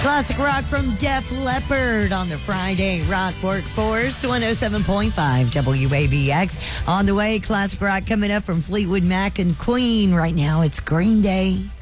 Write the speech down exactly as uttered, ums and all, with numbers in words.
Classic rock from Def Leppard on the Friday Rock Workforce, one oh seven point five W A B X. On the way, classic rock coming up from Fleetwood Mac and Queen. Right now, it's Green Day.